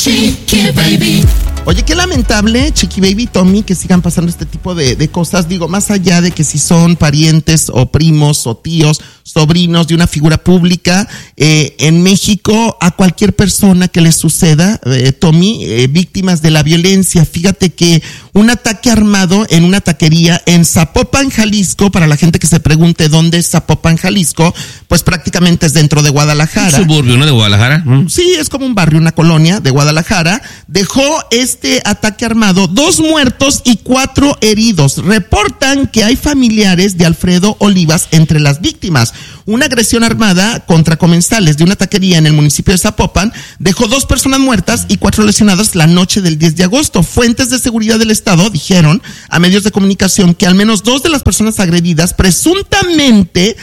Chiqui Baby. Oye, qué lamentable, Chiqui Baby, Tommy, que sigan pasando este tipo de cosas. Digo, más allá de que si son parientes o primos o tíos, sobrinos de una figura pública, en México a cualquier persona que le suceda, Tommy, víctimas de la violencia. Fíjate que un ataque armado en una taquería en Zapopan, Jalisco, para la gente que se pregunte dónde es Zapopan, Jalisco, pues prácticamente es dentro de Guadalajara. ¿Un suburbio, no, de Guadalajara? Sí, es como un barrio, una colonia de Guadalajara. Dejó este ataque armado 2 muertos y 4 heridos. Reportan que hay familiares de Alfredo Olivas entre las víctimas. Una agresión armada contra comensales de una taquería en el municipio de Zapopan dejó 2 personas muertas y 4 lesionadas la noche del 10 de agosto. Fuentes de seguridad del estado dijeron a medios de comunicación que al menos 2 de las personas agredidas presuntamente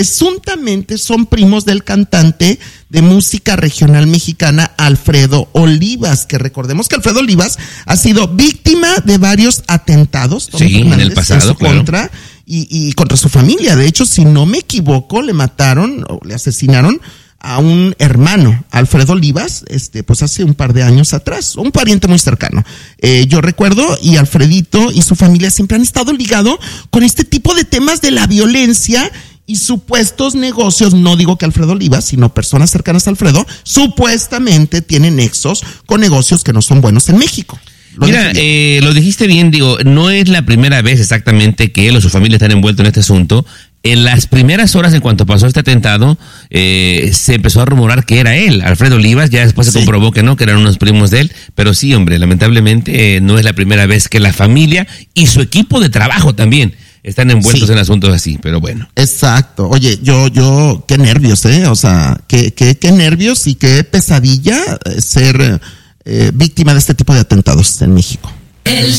son primos del cantante de música regional mexicana Alfredo Olivas, que recordemos que Alfredo Olivas ha sido víctima de varios atentados. Sí, en el pasado, en su contra y contra su familia. De hecho, si no me equivoco, le mataron o le asesinaron a un hermano, Alfredo Olivas, pues hace un par de años atrás, un pariente muy cercano. Yo recuerdo, y Alfredito y su familia siempre han estado ligados con este tipo de temas de la violencia y supuestos negocios. No digo que Alfredo Olivas, sino personas cercanas a Alfredo, supuestamente tienen nexos con negocios que no son buenos en México. Mira, lo dijiste bien, digo, no es la primera vez exactamente que él o su familia están envueltos en este asunto. En las primeras horas, en cuanto pasó este atentado, se empezó a rumorar que era él, Alfredo Olivas. Ya después se comprobó que no, que eran unos primos de él. Pero sí, hombre, lamentablemente no es la primera vez que la familia y su equipo de trabajo también están envueltos en asuntos así, pero bueno. Exacto. Oye, yo, qué nervios, o sea, qué nervios y qué pesadilla ser víctima de este tipo de atentados en México.